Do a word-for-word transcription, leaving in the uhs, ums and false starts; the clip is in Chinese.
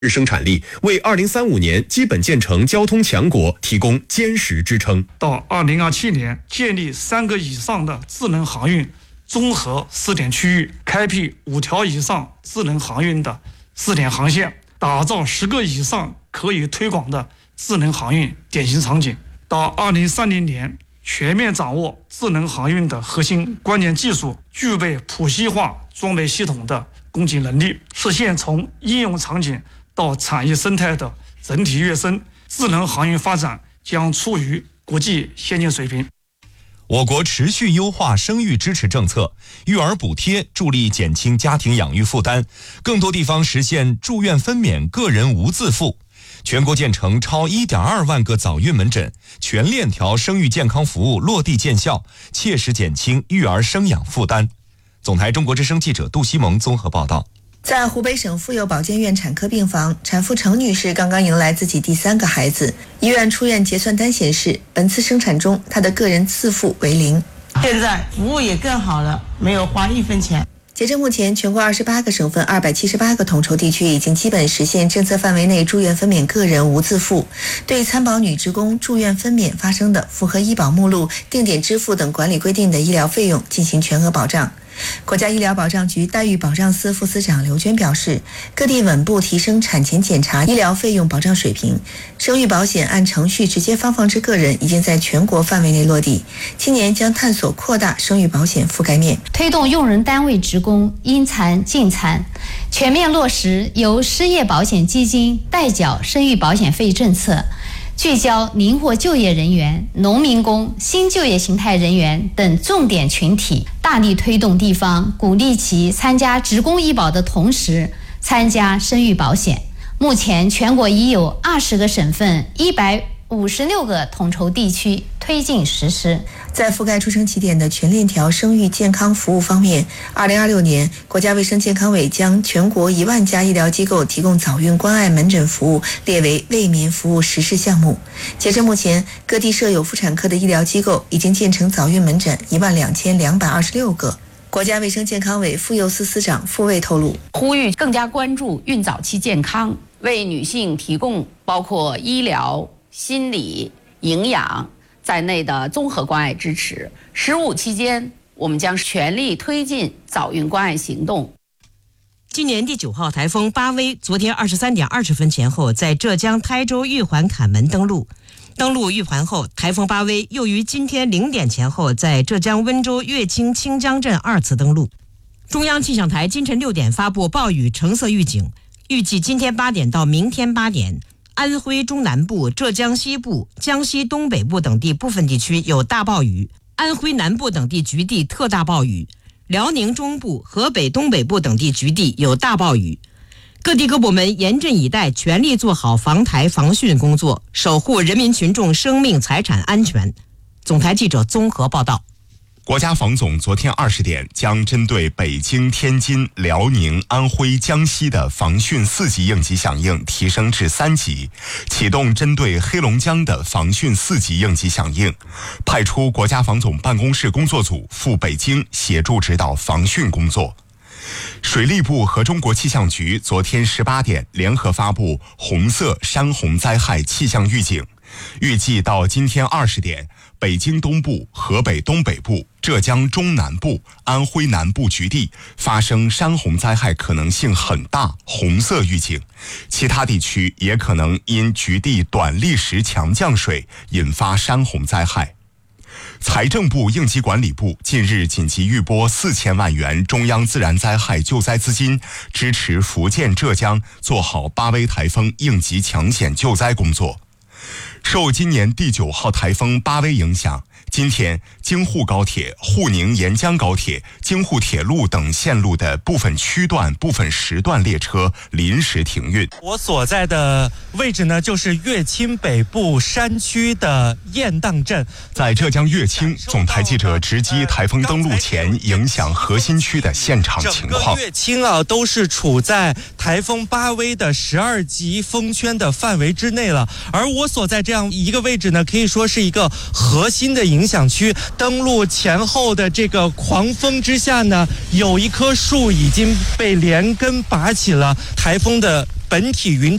生产力，为二零三五年基本建成交通强国提供坚实支撑。 到二零二七年，建立三个以上的智能航运综合试点区域，开辟五条以上智能航运的试点航线，打造十个以上可以推广的智能航运典型场景。到二零三零年，全面掌握智能航运的核心关键技术，具备普系化装备系统的供给能力，实现从应用场景到产业生态的整体跃升，智能航运发展将处于国际先进水平。 我国持续优化生育支持政策，育儿补贴助力减轻家庭养育负担，更多地方实现住院分娩个人无自付。全国建成超 一点二万个早孕门诊，全链条生育健康服务落地见效，切实减轻育儿生养负担。总台中国之声记者杜西蒙综合报道。 在湖北省妇幼保健院产科病房，产妇程女士刚刚迎来自己第三个孩子。医院出院结算单显示，本次生产中她的个人自付为零。 现在服务也更好了，没有花一分钱。 截至目前，全国二十八个省份、二百七十八个统筹地区已经基本实现政策范围内住院分娩个人无自付，对参保女职工住院分娩发生的符合医保目录、定点支付等管理规定的医疗费用进行全额保障。国家医疗保障局待遇保障司副司长刘娟表示，各地稳步提升产前检查医疗费用保障水平，生育保险按程序直接发放至个人已经在全国范围内落地，今年将探索扩大生育保险覆盖面， 推动用人单位职工因残尽残，全面落实由失业保险基金代缴生育保险费政策，聚焦灵活就业人员、农民工、新就业形态人员等重点群体，大力推动地方鼓励其参加职工医保的同时参加生育保险。目前全国已有二十个省份、一百五十六个统筹地区推进实施。 在覆盖出生起点的全链条生育健康服务方面，二零二六年，国家卫生健康委将全国一万家医疗机构提供早孕关爱门诊服务列为为民服务实施项目。截至目前，各地设有妇产科的医疗机构已经建成早孕门诊一万两千两百二十六个。国家卫生健康委妇幼司司长傅卫透露， 呼吁更加关注孕早期健康，为女性提供包括医疗、心理、营养在内的综合关爱支持。十五期间，我们将全力推进早孕关爱行动。 今年第九号台风巴威昨天二十三点二十分前后在浙江台州玉环坎门登陆。登陆玉环后，台风巴威又于今天零点前后在浙江温州乐清清江镇二次登陆。中央气象台今晨六点发布暴雨橙色预警，预计今天八点到明天八点，安徽中南部、浙江西部、江西东北部等地部分地区有大暴雨，安徽南部等地局地特大暴雨，辽宁中部、河北东北部等地局地有大暴雨。各地各部门严阵以待，全力做好防台防汛工作，守护人民群众生命财产安全。总台记者综合报道。 国家防总昨天二十点将针对北京、天津、辽宁、安徽、江西的防汛四级应急响应提升至三级，启动针对黑龙江的防汛四级应急响应，派出国家防总办公室工作组赴北京协助指导防汛工作。水利部和中国气象局昨天十八点联合发布红色山洪灾害气象预警，预计到今天二十点，北京东部、河北东北部、浙江中南部、安徽南部局地发生山洪灾害可能性很大，红色预警。其他地区也可能因局地短历时强降水引发山洪灾害。财政部应急管理部近日紧急预拨四千万元中央自然灾害救灾资金，支持福建、浙江做好巴威台风应急抢险救灾工作。受今年第九号台风巴威影响，今天京沪高铁、沪宁沿江高铁、京沪铁路等线路的部分区段、部分时段列车临时停运。 我所在的位置呢，就是乐清北部山区的雁荡镇。 在浙江乐清，总台记者直击台风登陆前影响核心区的现场情况。 整个乐清啊，都是处在台风巴威的十二级风圈的范围之内了。而我所在这样一个位置呢，可以说是一个核心的影响区。登陆前后的这个狂风之下呢，有一棵树已经被连根拔起了。台风的本体云